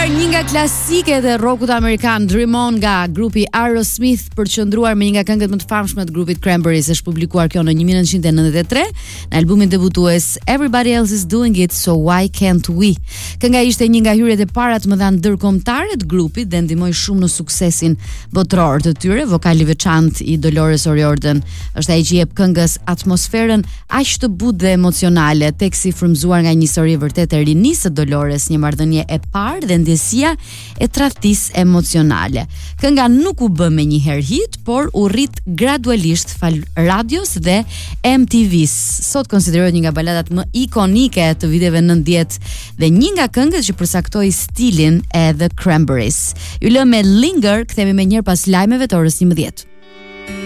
Një nga klasiket e rockut amerikan, Dream On nga grupi Aerosmith, përqendruar me një nga këngët më të famshme të grupit Cranberries, është publikuar kjo në 1993 në albumin debutues Everybody Else Is Doing It, So Why Can't We. Kënga ishte një nga hyrjet e para të mëdha ndërkombëtare të grupit dhe ndihmoi shumë në suksesin botror të tyre. Vokali veçantë i Dolores O'Riordan është ai që jep këngës atmosferën aq të butë dhe emocionale, teksti frymzuar nga një histori vërtet e rinisë së Dolores, një marrëdhënie e parë dhe ndjesia e tradhtisë emocionale. Kënga nuk u bë me një herë hit, por u rrit gradualisht fal radios dhe MTV-s. Sot konsiderohet një nga baladat më ikonike të viteve 90 dhe një nga këngët që përsaktoi stilin e The Cranberries. Ju lë me Linger, kthehemi më njëherë pas lajmeve të orës 11.